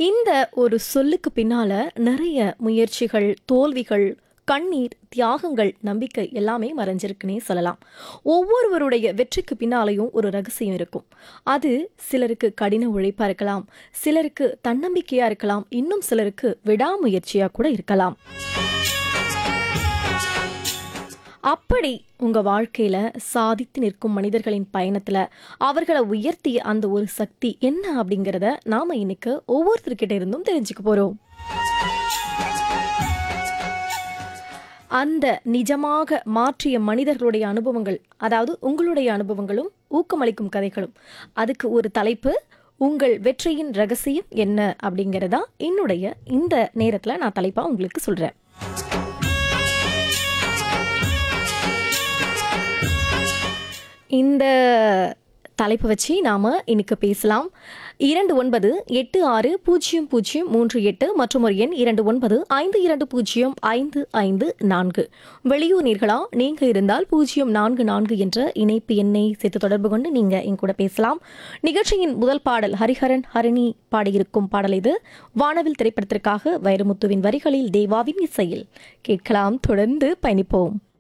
இந்த ஒரு சொல்லுக்கு பின்னால நிறைய முயற்சிகள், தோல்விகள், கண்ணீர், தியாகங்கள், நம்பிக்கை எல்லாமே மறைஞ்சிருக்குன்னே சொல்லலாம். ஒவ்வொருவருடைய வெற்றிக்கு பின்னாலேயும் ஒரு ரகசியம் இருக்கும். அது சிலருக்கு கடின உழைப்பா இருக்கலாம், சிலருக்கு தன்னம்பிக்கையா இருக்கலாம், இன்னும் சிலருக்கு விடாமுயற்சியா கூட இருக்கலாம். அப்படி உங்க வாழ்க்கையில சாதித்து நிற்கும் மனிதர்களின் பயணத்துல அவர்களை உயர்த்திய அந்த ஒரு சக்தி என்ன அப்படிங்கிறத நாம இன்னைக்கு ஒவ்வொருத்தர்கிட்ட இருந்தும் தெரிஞ்சுக்க போறோம். அந்த நிஜமாக மாற்றிய மனிதர்களுடைய அனுபவங்கள், அதாவது உங்களுடைய அனுபவங்களும் ஊக்கமளிக்கும் கதைகளும், அதுக்கு ஒரு தலைப்பு உங்கள் வெற்றியின் ரகசியம் என்ன அப்படிங்கிறதா என்னுடைய இந்த நேரத்துல நான் தலைப்பா உங்களுக்கு சொல்றேன். இந்த தலைப்பு வச்சு நாம இன்னைக்கு பேசலாம். 29860038 மற்றும் ஒரு எண் 2952055554. வெளியூர் நேர்களா நீங்க இருந்தால் 044 என்ற இணைப்பு எண்ணை சேர்த்து தொடர்பு கொண்டு நீங்க என் கூட பேசலாம். நிகழ்ச்சியின் முதல் பாடல் ஹரிஹரன் ஹரிணி பாடியிருக்கும் பாடல் இது. வானவில் திரைப்படத்திற்காக வைரமுத்துவின் வரிகளில் தேவாவின் இசையில் கேட்கலாம். தொடர்ந்து பயணிப்போம்.